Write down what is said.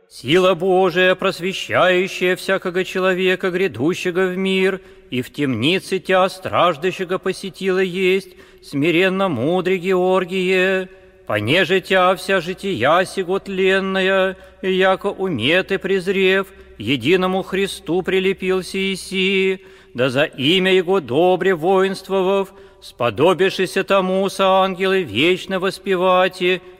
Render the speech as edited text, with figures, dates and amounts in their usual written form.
Сила Божия, просвещающая всякого человека, грядущего в мир, и в темнице тя страждущего посетила есть, смиренно мудрый Георгие, понеже тя вся жития сего тленная, яко умет и презрев, единому Христу прилепился Иси, да за имя Его добре воинствовав, сподобившися тому со ангелы вечно воспевати,